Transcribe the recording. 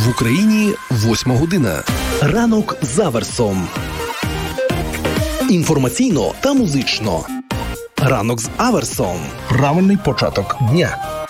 В Україні 8 година. Ранок з Аверсом. Інформаційно та музично. Ранок з Аверсом. Правильний початок дня.